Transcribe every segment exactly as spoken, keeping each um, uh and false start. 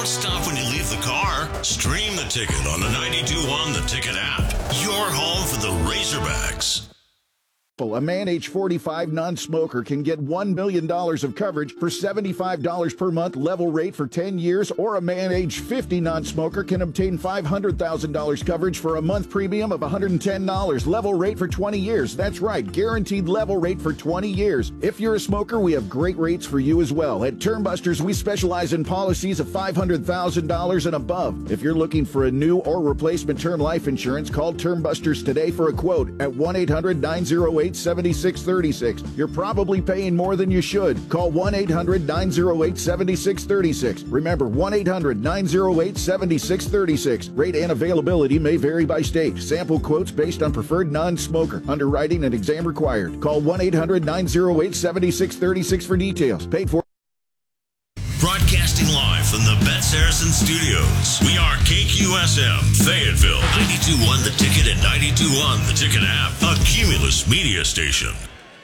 Don't stop when you leave the car. Stream the ticket on the ninety-two point one The Ticket app. Your home for the Razorbacks. A man age forty-five non-smoker can get one million dollars of coverage for seventy-five dollars per month level rate for ten years, or a man age fifty non-smoker can obtain five hundred thousand dollars coverage for a month premium of one hundred ten dollars level rate for twenty years. That's right, guaranteed level rate for twenty years. If you're a smoker, we have great rates for you as well. At Termbusters, we specialize in policies of five hundred thousand dollars and above. If you're looking for a new or replacement term life insurance, call Termbusters today for a quote at one eight hundred nine oh eight seven six three six. You're probably paying more than you should. Call one eight hundred nine oh eight seven six three six. Remember, one eight hundred nine oh eight seven six three six. Rate and availability may vary by state. Sample quotes based on preferred non-smoker. Underwriting and exam required. Call one eight hundred nine oh eight seven six three six for details. Paid for. Broadcasting live from the Betts Harrison Studios. We are K Q S M, Fayetteville, ninety-two point one The Ticket and ninety-two point one The Ticket app, a Cumulus media station.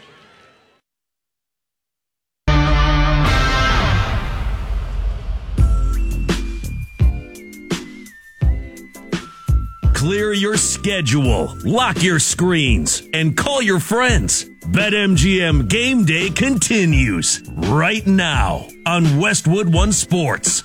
Clear your schedule, lock your screens, and call your friends. BetMGM Game Day continues right now on Westwood One Sports.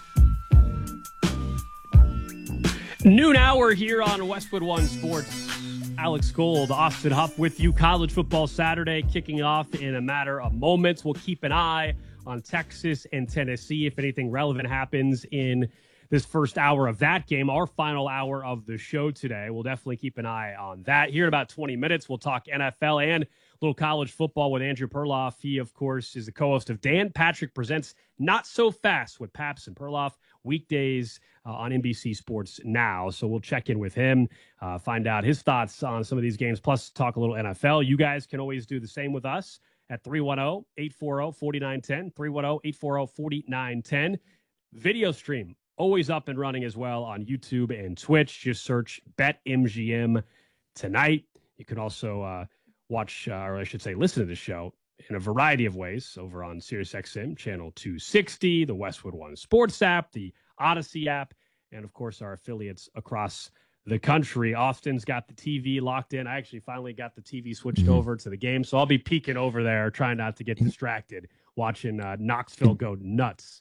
Noon hour here on Westwood One Sports. Alex Gold, Austin Huff with you. College football Saturday kicking off in a matter of moments. We'll keep an eye on Texas and Tennessee if anything relevant happens in this first hour of that game, our final hour of the show today. We'll definitely keep an eye on that. Here in about twenty minutes, we'll talk N F L and a little college football with Andrew Perloff. He, of course, is the co-host of Dan Patrick Presents Not So Fast with Paps and Perloff, weekdays uh, on N B C Sports Now. So we'll check in with him, uh, find out his thoughts on some of these games, plus talk a little N F L. You guys can always do the same with us at three one zero, eight four zero, four nine one zero, three one zero, eight four zero, four nine one zero. Video stream always up and running as well on YouTube and Twitch. Just search BetMGM tonight. You can also uh, watch, uh, or I should say, listen to the show in a variety of ways over on SiriusXM channel two sixty, the Westwood One Sports app, the Odyssey app, and of course our affiliates across the country. Austin's got the T V locked in. I actually finally got the T V switched mm-hmm. over to the game, so I'll be peeking over there, trying not to get distracted, watching uh, Knoxville go nuts.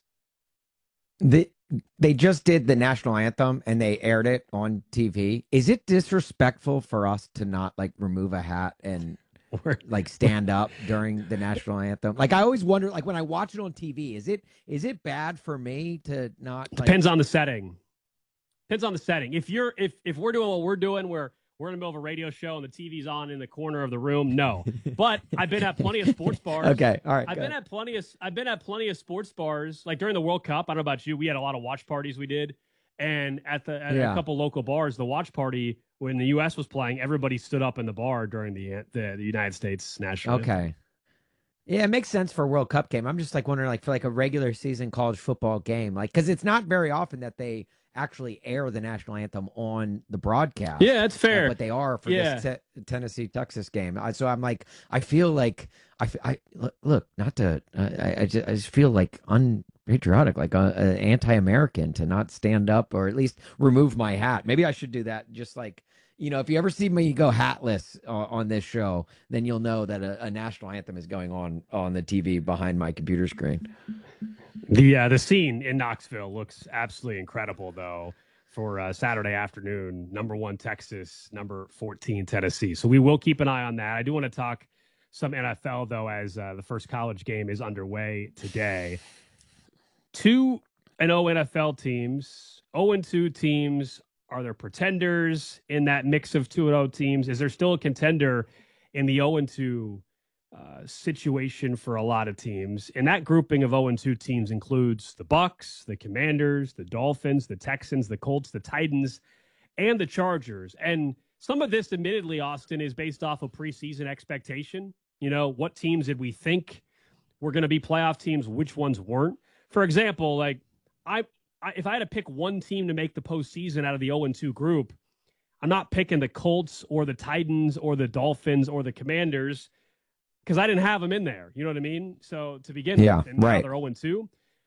The They just did the national anthem and they aired it on T V. Is it disrespectful for us to not like remove a hat and like stand up during the national anthem? Like I always wonder, like when I watch it on T V, is it is it bad for me to not? Like... Depends on the setting. Depends on the setting. If you're if if we're doing what we're doing, where we're in the middle of a radio show and the T V's on in the corner of the room, no. But I've been at plenty of sports bars. Okay, all right. I've been ahead. at plenty of I've been at plenty of sports bars. Like during the World Cup, I don't know about you, we had a lot of watch parties we did, and at the at yeah. a couple local bars, the watch party when the U S was playing, everybody stood up in the bar during the the, the United States national anthem. Okay. Yeah, it makes sense for a World Cup game. I'm just like wondering, like for like a regular season college football game, like because it's not very often that they actually air the national anthem on the broadcast. Yeah, that's fair. But they are for yeah. this te- Tennessee Texas game. I, so I'm like, I feel like I, I look not to I, I just I just feel like unpatriotic, like uh, uh, anti-American to not stand up or at least remove my hat. Maybe I should do that. Just like, you know, if you ever see me go hatless uh, on this show, then you'll know that a, a national anthem is going on on the T V behind my computer screen. The uh, the scene in Knoxville looks absolutely incredible, though, for uh, Saturday afternoon. Number one, Texas. Number fourteen, Tennessee. So we will keep an eye on that. I do want to talk some N F L, though, as uh, the first college game is underway today. two and oh N F L teams, oh and two teams. Are there pretenders in that mix of two and oh teams? Is there still a contender in the oh and two Uh, situation for a lot of teams? And that grouping of oh and two teams includes the Bucks, the Commanders, the Dolphins, the Texans, the Colts, the Titans, and the Chargers. And some of this, admittedly, Austin, is based off of preseason expectation. You know, what teams did we think were going to be playoff teams? Which ones weren't? For example, like I, I, if I had to pick one team to make the postseason out of the oh and two group, I'm not picking the Colts or the Titans or the Dolphins or the Commanders, because I didn't have them in there. You know what I mean? So to begin yeah, with, and now right. they're oh and two.